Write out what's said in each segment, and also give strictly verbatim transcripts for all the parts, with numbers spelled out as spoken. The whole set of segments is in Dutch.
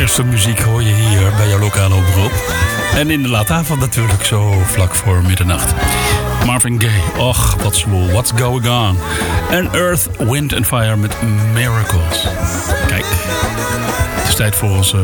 lekkerste muziek hoor je hier bij jouw lokale omroep. En in de late avond natuurlijk, zo vlak voor middernacht. Marvin Gaye, och, wat zwoel, what's going on? En Earth, Wind and Fire met Miracles. Kijk, het is tijd voor onze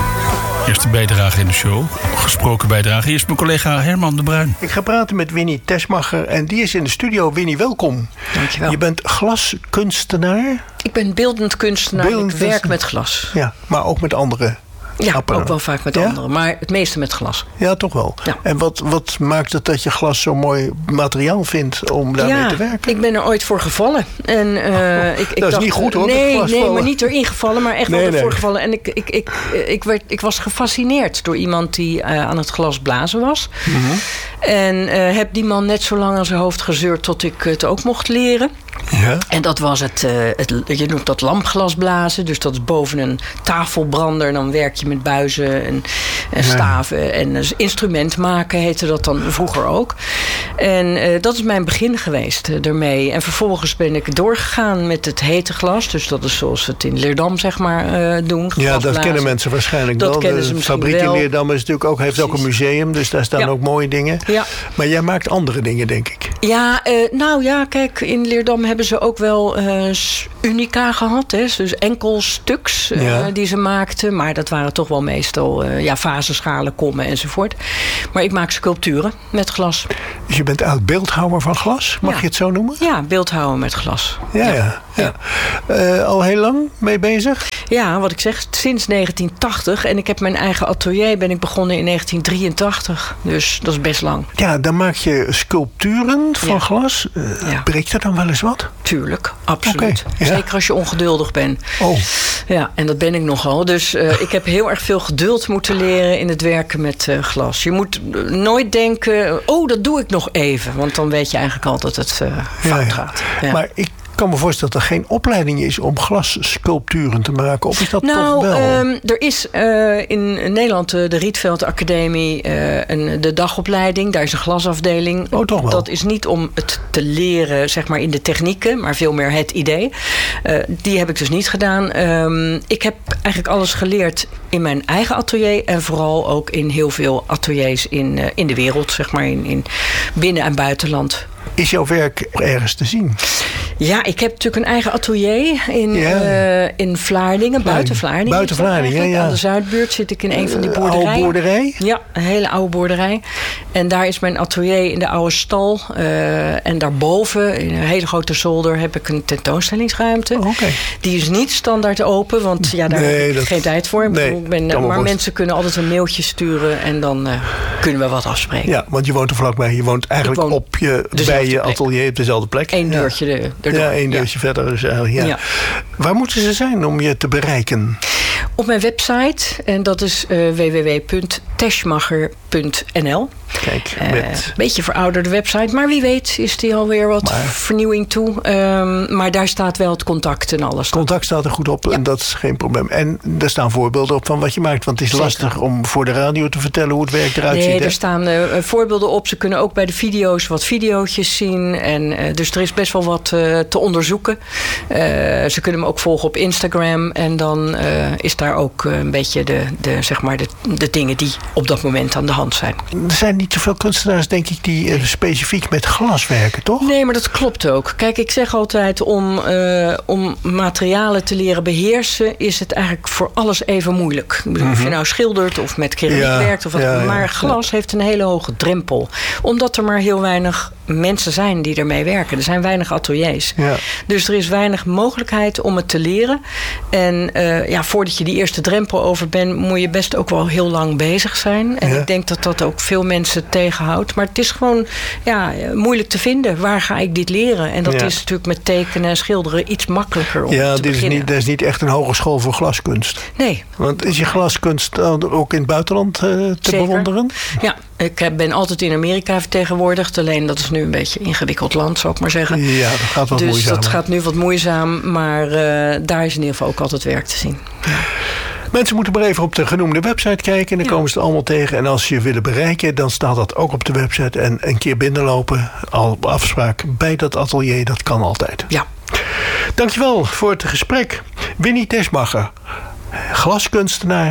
eerste bijdrage in de show. Gesproken bijdrage. Hier is mijn collega Herman de Bruin. Ik ga praten met Winnie Teschmacher en die is in de studio. Winnie, welkom. Dankjewel. Je bent glaskunstenaar. Ik ben beeldend kunstenaar. Beeldend ik werk met glas. Ja, maar ook met andere Ja, apparaten. ook wel vaak met ja? anderen. Maar het meeste met glas. Ja, toch wel. Ja. En wat, wat maakt het dat je glas zo'n mooi materiaal vindt om daarmee ja, te werken? ik ben er ooit voor gevallen. En, uh, oh, ik, ik dat dacht, is niet goed hoor. Nee, glas nee vallen. maar niet erin gevallen, maar echt nee, wel ervoor nee. gevallen. En ik, ik, ik, ik, werd, ik was gefascineerd door iemand die uh, aan het glas blazen was. Mm-hmm. En uh, heb die man net zo lang aan zijn hoofd gezeurd tot ik het ook mocht leren. Ja. En dat was het, uh, het, je noemt dat lampglas blazen. Dus dat is boven een tafelbrander. Dan werk je met buizen en, en staven. Ja. En dus instrument maken heette dat dan vroeger ook. En uh, dat is mijn begin geweest uh, ermee. En vervolgens ben ik doorgegaan met het hete glas. Dus dat is zoals we het in Leerdam zeg maar uh, doen. Ja, dat kennen mensen waarschijnlijk dat wel. Kennen de ze fabriek wel. in Leerdam is natuurlijk ook, heeft ook een museum. Dus daar staan ja. ook mooie dingen. Ja. Maar jij maakt andere dingen, denk ik. Ja, uh, nou ja, kijk, in Leerdam hebben ze ook wel uh, unica gehad. Hè? Dus enkel stuks uh, ja. die ze maakten. Maar dat waren toch wel meestal uh, ja, vazenschalen, kommen enzovoort. Maar ik maak sculpturen met glas. Dus je bent eigenlijk beeldhouwer van glas? Mag ja. je het zo noemen? Ja, beeldhouwer met glas. Ja, ja. ja. ja. ja. Uh, al heel lang mee bezig? Ja, wat ik zeg, sinds negentien tachtig. En ik heb mijn eigen atelier ben ik begonnen in negentien drieëntachtig. Dus dat is best lang. Ja, dan maak je sculpturen van ja. glas. Uh, ja. Breekt er dan wel eens wat? Tuurlijk, absoluut. Okay, ja. Zeker als je ongeduldig bent. Oh. Ja, en dat ben ik nogal. Dus uh, ik heb heel erg veel geduld moeten leren in het werken met uh, glas. Je moet nooit denken, oh, dat doe ik nog even. Want dan weet je eigenlijk al dat het uh, fout ja, ja. gaat. Ja. Maar ik Ik kan me voorstellen dat er geen opleiding is om glassculpturen te maken. Of is dat nou, toch wel? Um, er is uh, in Nederland uh, de Rietveld Academie, uh, een, de dagopleiding. Daar is een glasafdeling. Oh, toch wel? Dat is niet om het te leren, zeg maar, in de technieken, maar veel meer het idee. Uh, die heb ik dus niet gedaan. Um, ik heb eigenlijk alles geleerd in mijn eigen atelier en vooral ook in heel veel ateliers in, uh, in de wereld, zeg maar, in, in binnen- en buitenland. Is jouw werk ergens te zien? Ja, ik heb natuurlijk een eigen atelier in, ja. uh, in Vlaardingen, buiten Vlaardingen. Buiten Vlaardingen, ja. Aan de Zuidbuurt zit ik in een van die boerderijen. Oude boerderij? Ja, een hele oude boerderij. En daar is mijn atelier in de oude stal. Uh, en daarboven, in een hele grote zolder, heb ik een tentoonstellingsruimte. Oh, okay. Die is niet standaard open, want ja, daar nee, heb ik dat, geen tijd voor. Nee, ik ben, maar maar mensen kunnen altijd een mailtje sturen en dan uh, kunnen we wat afspreken. Ja, want je woont er vlakbij. Je woont eigenlijk woon op je, bij je atelier op dezelfde plek. Eén deurtje ja. erdoor. Ja, één deurtje ja. verder. Dus eigenlijk, ja. Ja. Waar moeten ze zijn om je te bereiken? Op mijn website. En dat is uh, w w w punt teschmacher punt n l. Kijk, Een uh, beetje verouderde website. Maar wie weet is die alweer wat maar, vernieuwing toe. Um, maar daar staat wel het contact en alles. Contact staat er goed op ja. en dat is geen probleem. En er staan voorbeelden op van wat je maakt. Want het is Zeker. lastig om voor de radio te vertellen hoe het werk eruit nee, ziet. Nee, er staan uh, voorbeelden op. Ze kunnen ook bij de video's wat videootjes zien. En, uh, dus er is best wel wat uh, te onderzoeken. Uh, ze kunnen me ook volgen op Instagram. En dan uh, is daar ook uh, een beetje de, de, zeg maar de, de dingen die op dat moment aan de hand zijn. Er zijn niet zoveel kunstenaars, denk ik, die uh, specifiek met glas werken, toch? Nee, maar dat klopt ook. Kijk, ik zeg altijd, om, uh, om materialen te leren beheersen, is het eigenlijk voor alles even moeilijk. Ik bedoel, mm-hmm. Of je nou schildert of met keramiek ja, werkt. Of wat, ja, maar ja, glas ja. heeft een hele hoge drempel. Omdat er maar heel weinig mensen zijn die ermee werken. Er zijn weinig ateliers. Ja. Dus er is weinig mogelijkheid om het te leren. En uh, ja, voordat je die eerste drempel over bent, moet je best ook wel heel lang bezig zijn. En ja. ik denk dat dat ook veel mensen tegenhoudt. Maar het is gewoon ja, moeilijk te vinden. Waar ga ik dit leren? En dat ja. is natuurlijk met tekenen en schilderen iets makkelijker om ja, te dit beginnen. Ja, dat is niet echt een hogeschool voor glaskunst. Nee. Want is je glaskunst ook in het buitenland uh, te Zeker. bewonderen? Ja, ik ben altijd in Amerika vertegenwoordigd. Alleen dat is nu een beetje een ingewikkeld land, zou ik maar zeggen. Ja, dat gaat wat dus moeizaam. Dus dat gaat nu wat moeizaam. Maar uh, daar is in ieder geval ook altijd werk te zien. Ja. Mensen moeten maar even op de genoemde website kijken. En dan ja. komen ze het allemaal tegen. En als je je willen bereiken, dan staat dat ook op de website. En een keer binnenlopen, al op afspraak bij dat atelier, dat kan altijd. Ja. Dankjewel voor het gesprek. Winnie Teschmacher, glaskunstenaar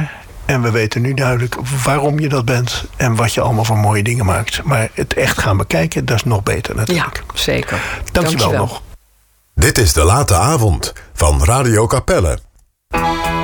En we weten nu duidelijk waarom je dat bent en wat je allemaal voor mooie dingen maakt. Maar het echt gaan bekijken, dat is nog beter natuurlijk. Ja, zeker. Dankjewel, Dankjewel nog. Dit is De Late Avond van Radio Capelle.